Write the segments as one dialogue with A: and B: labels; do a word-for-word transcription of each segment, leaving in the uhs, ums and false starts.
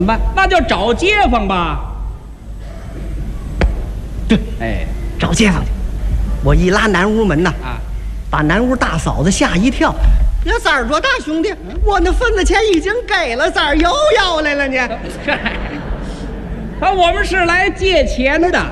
A: 办？那就找街坊吧。
B: 对，
A: 哎，
B: 找街坊去。我一拉南屋门呐，
A: 啊，
B: 把南屋大嫂子吓一跳。呀，三儿多大兄弟，我那份子钱已经给了，三儿又要来了呢。
A: 啊，我们是来借钱的。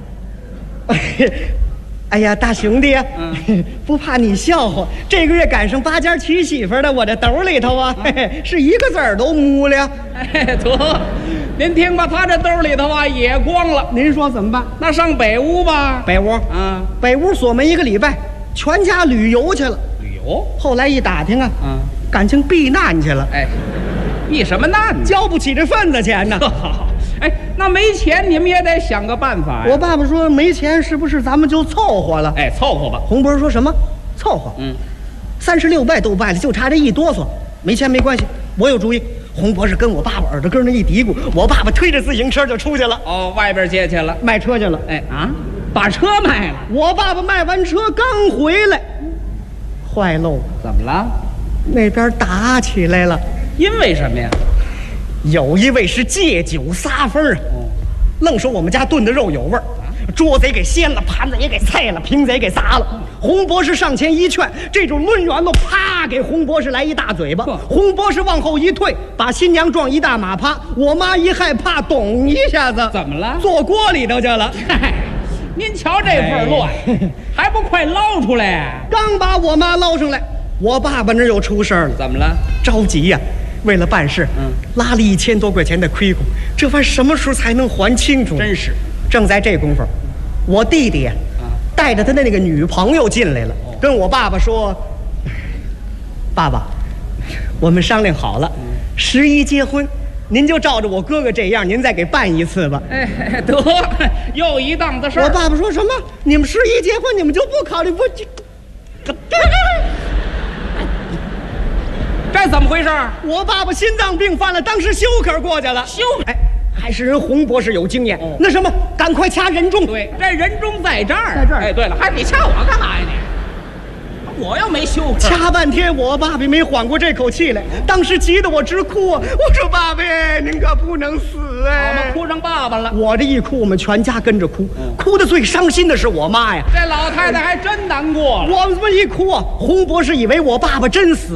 B: 哎呀，大兄弟啊，
A: 嗯、
B: 不怕你笑话，这个月赶上八家娶媳妇的，我这兜里头啊，嘿嘿是一个子儿都没了。
A: 哎，得，您听吧，他这兜里头啊也光了。
B: 您说怎么办？
A: 那上北屋吧。
B: 北屋，
A: 啊，
B: 北屋锁门一个礼拜，全家旅游去了。
A: 旅游？
B: 后来一打听啊，
A: 嗯，
B: 感情避难去了。
A: 哎，避什么难呢？
B: 交不起这份子钱呢。
A: 哎，那没钱你们也得想个办法呀。
B: 我爸爸说没钱，是不是咱们就凑合了？
A: 哎，凑合吧。
B: 洪波说什么？凑合。
A: 嗯，
B: 三十六拜都拜了，就差这一哆嗦。没钱没关系，我有主意。洪博士跟我爸爸耳朵根那一嘀咕，我爸爸推着自行车就出去了。
A: 哦，外边借去了，
B: 卖车去了。
A: 哎啊，把车卖了。
B: 我爸爸卖完车刚回来，坏喽！
A: 怎么了？
B: 那边打起来了。
A: 因为什么呀？
B: 有一位是借酒撒疯啊，
A: 哦，
B: 愣说我们家炖的肉有味儿，桌子也给掀了，盘子也给菜了，瓶子也给砸了。洪博士上前一劝，这种抡圆了，啪给洪博士来一大嘴巴。洪博士往后一退，把新娘撞一大马趴。我妈一害怕，咚一下子，
A: 怎么了？
B: 坐锅里头去了。
A: 嗨，您瞧这份乱，哎、还不快捞出来？
B: 刚把我妈捞上来，我爸爸那又出事了。
A: 怎么了？
B: 着急呀、啊！为了办事，
A: 嗯，
B: 拉了一千多块钱的亏空，这玩意什么时候才能还清楚？
A: 真是。
B: 正在这功夫，我弟弟呀、啊，带着他的那个女朋友进来了，哦、跟我爸爸说：“爸爸，我们商量好了，嗯、十一结婚，您就照着我哥哥这样，您再给办一次吧。”
A: 哎，得，又一档子事儿。
B: 我爸爸说什么？你们十一结婚，你们就不考虑不？
A: 这怎么回事？
B: 我爸爸心脏病犯了，当时休克过去了。
A: 休
B: 哎，还是人洪博士有经验。哦、那什么，赶快掐人中。
A: 对，这人中在这儿，
B: 在这儿。
A: 哎，对了，还你掐我干嘛呀你？我又没休克。
B: 掐半天，我爸爸没缓过这口气来，当时急得我直哭啊！我说爸爸，您可不能死哎！
A: 我们哭上爸爸了。
B: 我这一哭，我们全家跟着哭。嗯、哭得最伤心的是我妈呀。
A: 这老太太还真难过了。
B: 我们一哭啊，洪博士以为我爸爸真死。